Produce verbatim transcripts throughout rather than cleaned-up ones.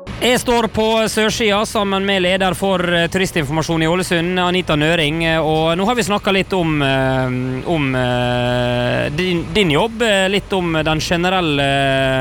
Jeg står på Sørsida sammen med leder for turistinformasjon i Ålesund, Anita Nøring, og nå har vi snakket litt om, om din, din jobb, litt om den generelle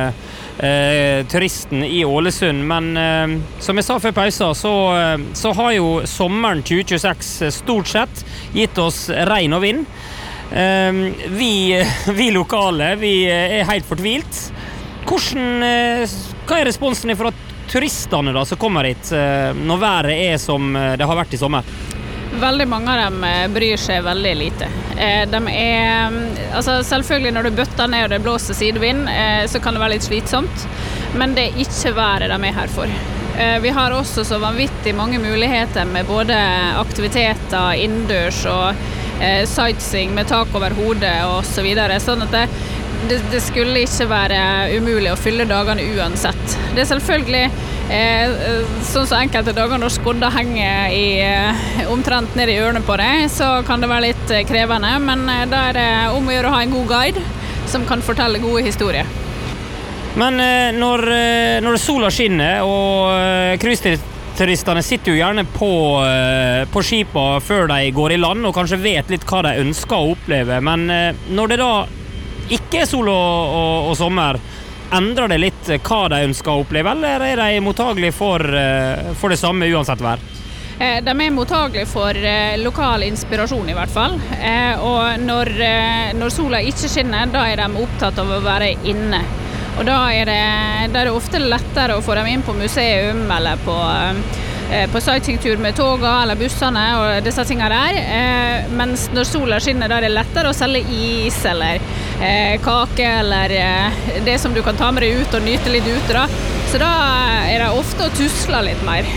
eh, turisten i Ålesund, men eh, som jeg sa før pausen, så, så har jo sommeren tjue tjueseks stort sett gitt oss regn og vind. Eh, vi, vi lokale, vi er helt fortvilt. Hvordan, eh, hva er responsen fra turistene da, som kommer hit når været er som det har vært i sommer? Veldig mange av dem bryr seg veldig lite. De er, altså selvfølgelig når du bøtter ned og det blåser sidevind, så kan det være litt slitsomt, men det er ikke været de er her for. Vi har også så vanvittig mange muligheter med både aktiviteter, innendørs og sightseeing med tak over hodet og så videre, sånn at det Det, det skulle ikke være umulig å fylle dagene uansett. Det er selvfølgelig eh, sånn som enkelte dager når skodda henger i, eh, omtrent ned i ørene på deg, så kan det være litt krevende, men eh, da er det om å gjøre å ha en god guide som kan fortelle gode historier. Men eh, når, eh, når sola skinner og eh, cruiseturistene sitter jo gjerne på, eh, på skipa før de går i land og kanskje vet litt hva de ønsker å oppleve, men eh, når det da ikke er sol og, og, og sommer, endrer det litt hva de ønsker å oppleve, eller er de mottagelige for, for det samme uansett vær? De er mottagelige for lokal inspirasjon i hvert fall, og når, når sola ikke skinner, da er de opptatt av å være inne. Og da er det, da er det ofte lettere å få dem inn på museum eller på på sightseeingtur med toga eller bussene og disse tingene der, eh, mens når sola skinner, da er det lettere å selge is eller eh, kake eller eh, det som du kan ta med deg ut og nyte litt ute da. Så da er det ofte å tusle litt mer.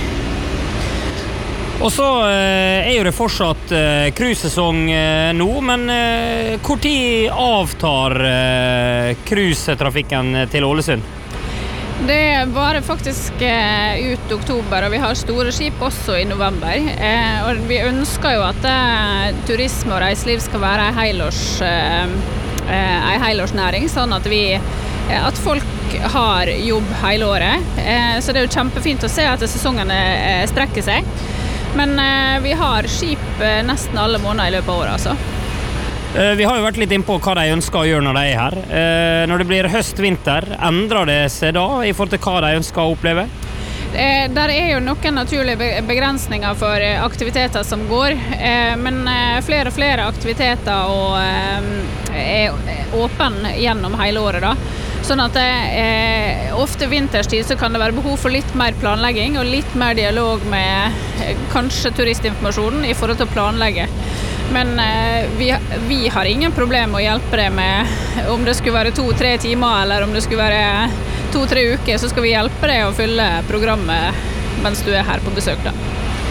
Og så eh, er jo det fortsatt eh, cruisesesong eh, nå, men eh, hvor tid avtar eh, cruisetrafikken til Ålesund? Det varer faktisk eh, ut oktober, og vi har store skip også i november. Eh, og vi ønsker jo at eh, turisme og reiseliv skal være en helårs, eh, en helårsnæring, sånn at, vi, eh, at folk har jobb hele året. Eh, så det er jo kjempefint å se at sesongene eh, strekker seg. Men eh, vi har skip eh, nesten alle måneder i løpet av året, altså. Vi har jo vært litt inn på hva de ønsker å gjøre når de er her. Når det blir høst-vinter, endrer det seg da i forhold til hva de ønsker å oppleve? Der er jo noen naturlige begrensninger for aktiviteter som går, men flere og flere aktiviteter og er åpne gjennom hele året da. Sånn at det, ofte vinterstid så kan det være behov for litt mer planlegging og litt mer dialog med kanskje turistinformasjonen i forhold til å planlegge. Men eh, vi, vi har ingen problem med å hjelpe deg med om det skulle være to-tre timer eller om det skulle være to-tre uker, så skal vi hjelpe deg å fylle programmet mens du er her på besøk da.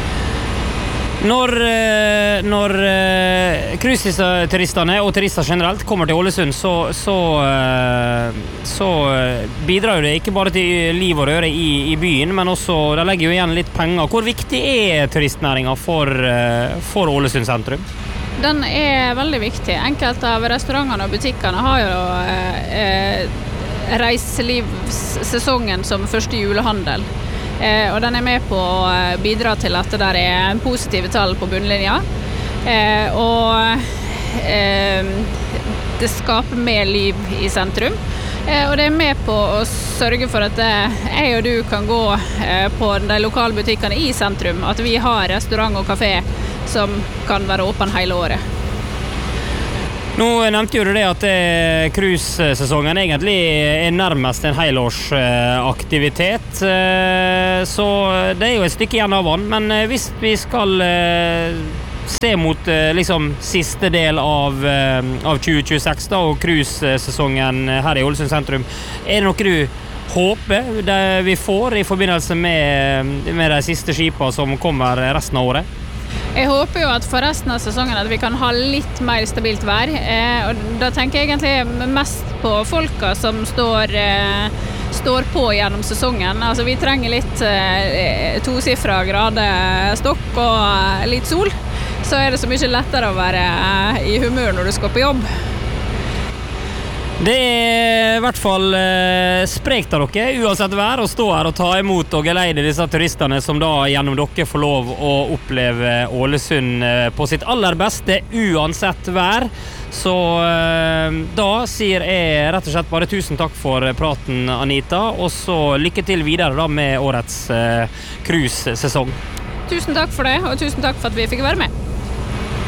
Når, når cruiseturistene og turister generelt kommer til Ålesund, så, så, så bidrar det ikke bare til liv og røre i, i byen, men også, de legger jo igjen litt penger. Hvor viktig er turistnæringen for, for Ålesund sentrum? Den er veldig viktig. Enkelte av restaurantene og butikkene har jo eh, reiselivssesongen som første julehandel. Eh, og den er med på å bidra til at det der er positive tall på bunnlinja. Eh, og eh, det skaper mer liv i sentrum. Eh, og det er med på å sørge for at jeg og du kan gå eh, på de lokale butikkene i sentrum. At vi har restaurant og kafé som kan være åpen hele året. Nå nevnte jo du det at cruisesesongen egentlig er nærmest en helårsaktivitet, så det er jo et stykke igjen av den, men hvis vi skal se mot liksom siste del av, av tjue tjueseks da, og cruisesesongen her i Ålesund sentrum, er det noe du håper det vi får i forbindelse med, med de siste skipene som kommer resten av året? Jeg håper jo at for resten av sesongen at vi kan ha litt mer stabilt vær, eh, og da tenker jeg egentlig mest på folka som står, eh, står på gjennom sesongen. Altså vi trenger litt eh, tosifra grader stokk og litt sol, så er det så mye lettere å være i humør når du skal på jobb. Det er i hvert fall eh, sprekt av dere, uansett vær, å stå her og ta imot og geleide disse turistene som da gjennom dere får lov å oppleve Ålesund eh, på sitt aller beste, uansett vær. Så eh, da sier jeg rett og slett bare tusen takk for praten, Anita, og så lykke til videre da med årets eh, cruise-sesong. Tusen takk for det, og tusen takk for at vi fikk være med.